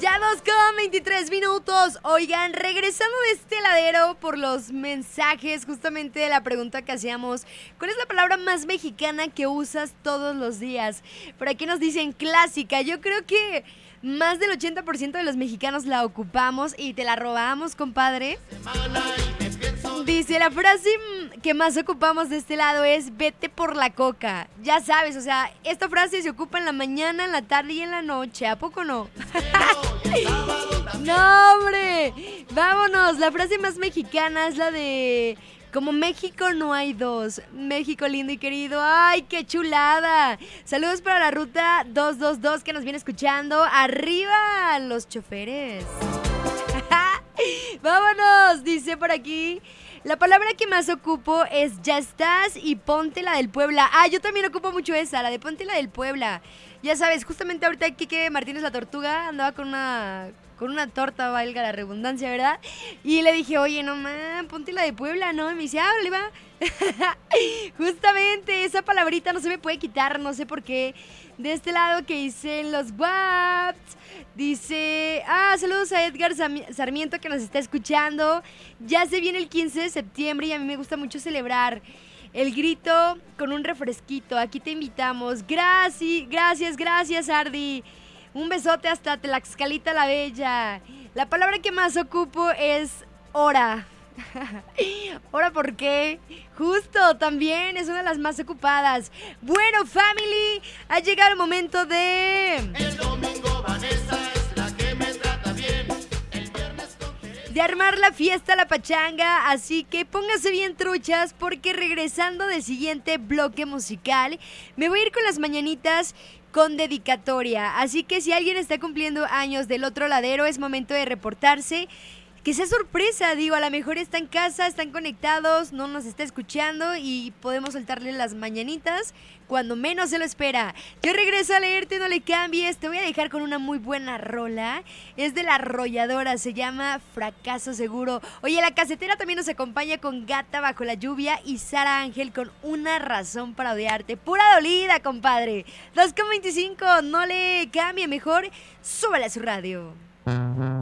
Ya 2:23. Oigan, regresando de este ladero por los mensajes justamente de la pregunta que hacíamos, ¿cuál es la palabra más mexicana que usas todos los días? Por aquí nos dicen clásica. Yo creo que más del 80% de los mexicanos la ocupamos y te la robamos, compadre. Dice, la frase que más ocupamos de este lado es vete por la coca. Ya sabes, o sea, esta frase se ocupa en la mañana, en la tarde y en la noche. ¿A poco no? No, hombre. Vámonos. La frase más mexicana es la de como México no hay dos. México lindo y querido. ¡Ay, qué chulada! Saludos para la ruta 222 que nos viene escuchando. ¡Arriba los choferes! Vámonos, dice por aquí. La palabra que más ocupo es ya estás y ponte la del Puebla. Ah, yo también ocupo mucho esa, la de ponte la del Puebla. Ya sabes, justamente ahorita Quique Martínez la Tortuga andaba con una torta, valga la redundancia, ¿verdad? Y le dije, oye, no man, ponte la de Puebla, ¿no? Y me dice, le va. Justamente esa palabrita no se me puede quitar, no sé por qué. De este lado que dicen los WhatsApp. Dice, saludos a Edgar Sarmiento que nos está escuchando. Ya se viene el 15 de septiembre y a mí me gusta mucho celebrar el grito con un refresquito. Aquí te invitamos. Gracias, Ardi. Un besote hasta Tlaxcalita la Bella. La palabra que más ocupo es hora. ¿Hora por qué? Justo, también es una de las más ocupadas. Bueno, family, ha llegado el momento de... El domingo Vanessa es la que me trata bien. El viernes de armar la fiesta, la pachanga. Así que pónganse bien truchas porque regresando del siguiente bloque musical me voy a ir con las mañanitas con dedicatoria. Así que si alguien está cumpliendo años del otro ladero es momento de reportarse. Que sea sorpresa, digo, a lo mejor está en casa, están conectados, no nos está escuchando y podemos soltarle las mañanitas cuando menos se lo espera. Yo regreso a leerte, no le cambies, te voy a dejar con una muy buena rola. Es de La Arrolladora, se llama Fracaso Seguro. Oye, la casetera también nos acompaña con Gata Bajo la Lluvia y Sara Ángel con Una Razón para Odiarte. Pura dolida, compadre. 2:25, no le cambie, mejor súbale a su radio.